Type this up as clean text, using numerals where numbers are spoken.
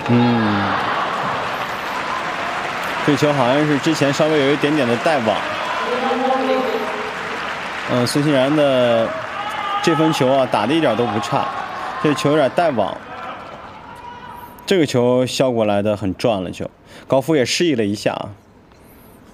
这球好像是之前稍微有一点点的带网。孙兴然的这分球啊，打的一点都不差，这球有点带网。这个球削过来的很转了，就高夫也示意了一下啊。